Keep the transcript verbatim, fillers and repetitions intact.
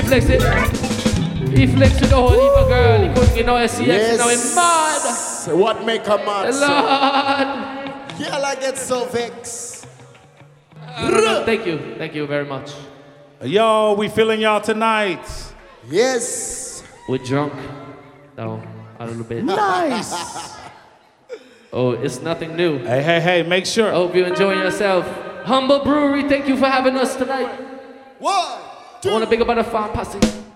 flex it. He flexed with the whole heap of girl. He couldn't get no S C X. Yes. Now he's mad. What make a mad? Lord. Girl, I get so vexed. Uh, thank you. Thank you very much. Yo, we feeling y'all tonight. Yes. We're drunk. No, a little bit. Nice. Oh, it's nothing new. Hey, hey, hey, make sure. I hope you're enjoying yourself. Humble Brewery, thank you for having us tonight. One, two. I want to big up on the farm posse.